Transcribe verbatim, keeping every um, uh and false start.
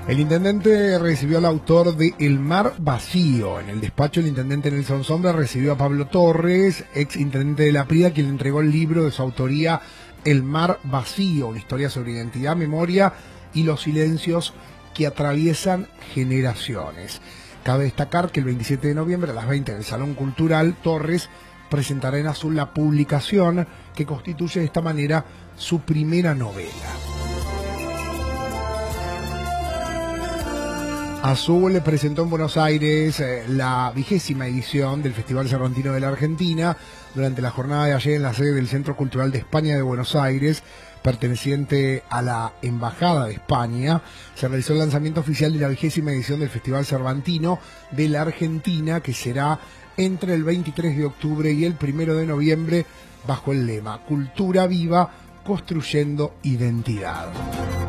El intendente recibió al autor de El mar vacío. En el despacho, el intendente Nelson Sombra recibió a Pablo Torres, ex intendente de La Prida, quien le entregó el libro de su autoría El mar vacío, una historia sobre identidad, memoria y los silencios que atraviesan generaciones. Cabe destacar que el veintisiete de noviembre a las veinte en el Salón Cultural, Torres presentará en Azul la publicación que constituye de esta manera su primera novela. Azul presentó en Buenos Aires eh, la vigésima edición del Festival Cervantino de la Argentina durante la jornada de ayer en la sede del Centro Cultural de España de Buenos Aires, perteneciente a la Embajada de España. Se realizó el lanzamiento oficial de la vigésima edición del Festival Cervantino de la Argentina, que será entre el veintitrés de octubre y el primero de noviembre, bajo el lema Cultura Viva, Construyendo Identidad.